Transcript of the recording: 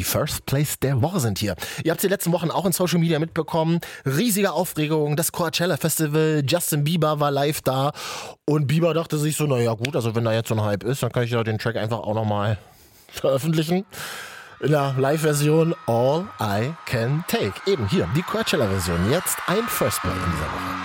First Place der Woche sind hier. Ihr habt die letzten Wochen auch in Social Media mitbekommen. Riesige Aufregung, das Coachella Festival, Justin Bieber war live da und Bieber dachte sich so, naja gut, also wenn da jetzt so ein Hype ist, dann kann ich ja den Track einfach auch nochmal veröffentlichen. In der Live-Version All I Can Take. Eben hier, die Coachella-Version. Jetzt ein First Play in dieser Woche.